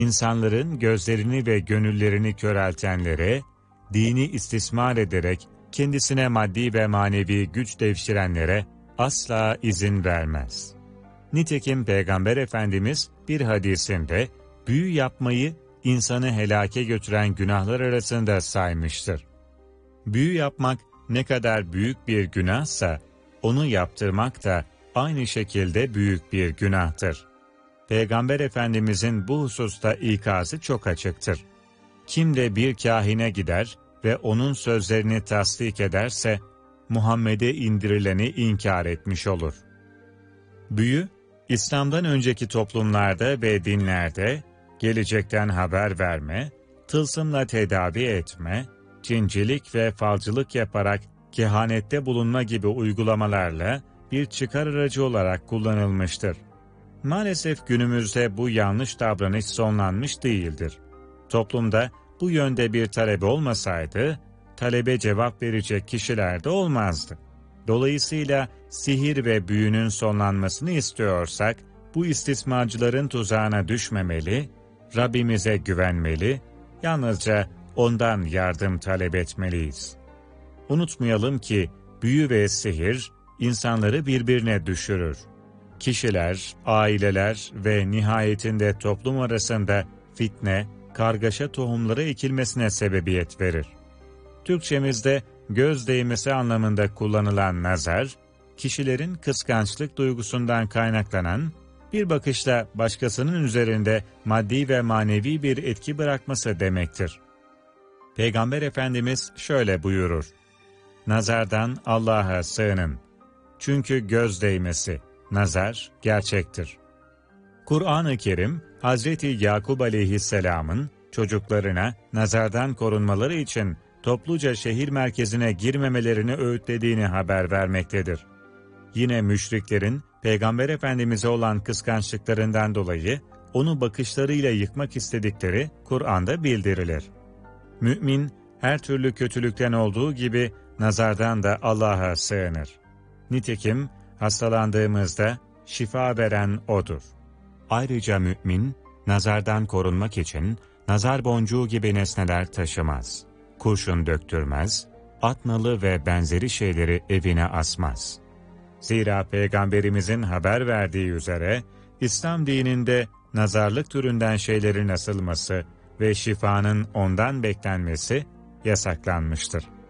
İnsanların gözlerini ve gönüllerini köreltenlere, dini istismar ederek kendisine maddi ve manevi güç devşirenlere asla izin vermez. Nitekim Peygamber Efendimiz bir hadisinde büyü yapmayı insanı helake götüren günahlar arasında saymıştır. Büyü yapmak ne kadar büyük bir günahsa, onu yaptırmak da aynı şekilde büyük bir günahtır. Peygamber Efendimizin bu hususta ikazı çok açıktır. Kim de bir kahine gider ve onun sözlerini tasdik ederse, Muhammed'e indirileni inkar etmiş olur. Büyü, İslam'dan önceki toplumlarda ve dinlerde, gelecekten haber verme, tılsımla tedavi etme, cincilik ve falcılık yaparak kehanette bulunma gibi uygulamalarla bir çıkar aracı olarak kullanılmıştır. Maalesef günümüzde bu yanlış davranış sonlanmış değildir. Toplumda bu yönde bir talep olmasaydı, talebe cevap verecek kişiler de olmazdı. Dolayısıyla sihir ve büyünün sonlanmasını istiyorsak, bu istismarcıların tuzağına düşmemeli, Rabbimize güvenmeli, yalnızca ondan yardım talep etmeliyiz. Unutmayalım ki büyü ve sihir insanları birbirine düşürür. Kişiler, aileler ve nihayetinde toplum arasında fitne, kargaşa tohumları ekilmesine sebebiyet verir. Türkçemizde göz değmesi anlamında kullanılan nazar, kişilerin kıskançlık duygusundan kaynaklanan, bir bakışla başkasının üzerinde maddi ve manevi bir etki bırakması demektir. Peygamber Efendimiz şöyle buyurur: "Nazardan Allah'a sığının. Çünkü göz değmesi, nazar gerçektir." Kur'an-ı Kerim, Hazreti Yakub aleyhisselamın çocuklarına nazardan korunmaları için topluca şehir merkezine girmemelerini öğütlediğini haber vermektedir. Yine müşriklerin Peygamber Efendimiz'e olan kıskançlıklarından dolayı onu bakışlarıyla yıkmak istedikleri Kur'an'da bildirilir. Mümin her türlü kötülükten olduğu gibi nazardan da Allah'a sığınır. Nitekim hastalandığımızda şifa veren O'dur. Ayrıca mümin, nazardan korunmak için nazar boncuğu gibi nesneler taşımaz, kurşun döktürmez, at nalı ve benzeri şeyleri evine asmaz. Zira Peygamberimizin haber verdiği üzere, İslam dininde nazarlık türünden şeylerin asılması ve şifanın ondan beklenmesi yasaklanmıştır.